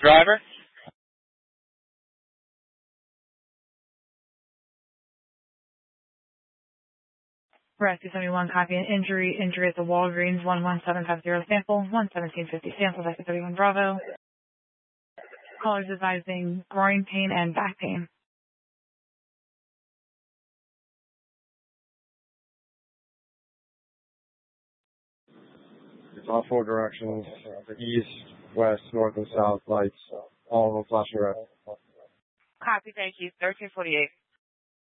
Driver? Rescue 71, copy an injury. Injury at the Walgreens, 11750 sample, 11750 sample, Rescue 31 Bravo. Callers advising groin pain and back pain. It's all four directions, the east, west, north, and south lights, all of them flashing red. Copy, thank you. 1348.